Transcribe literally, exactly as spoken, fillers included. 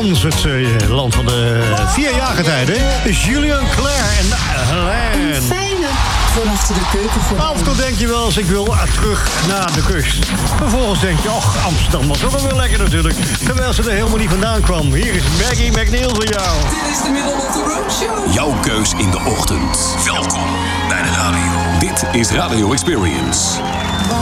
Frans, het uh, land van de vier jaargetijden. Julien Clerc en Helene. Een fijne van achter de keuken. Af en toe denk je wel eens, ik wil terug naar de kust. Vervolgens denk je, och, Amsterdam was ook wel weer lekker natuurlijk. Terwijl ze er helemaal niet vandaan kwam. Hier is Maggie McNeil voor jou. Dit is de Middle of the Road Show. Jouw keus in de ochtend. Welkom bij de radio. Dit is Radio Experience.